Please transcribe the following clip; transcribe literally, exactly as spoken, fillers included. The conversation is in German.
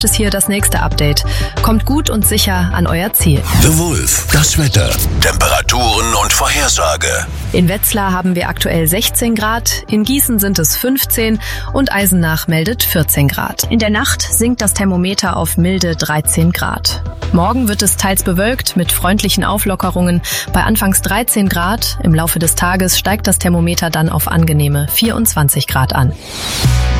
ist hier das nächste Update. Kommt gut und sicher an euer Ziel. The Wolf, das Wetter, Temperaturen und Vorhersage. In Wetzlar haben wir aktuell sechzehn Grad, in Gießen sind es fünfzehn und Eisenach meldet vierzehn Grad. In der Nacht sinkt das Thermometer auf milde dreizehn Grad. Morgen wird es teils bewölkt mit freundlichen Auflockerungen bei anfangs dreizehn Grad. Im Laufe des Tages steigt das Thermometer dann auf angenehme vierundzwanzig Grad an.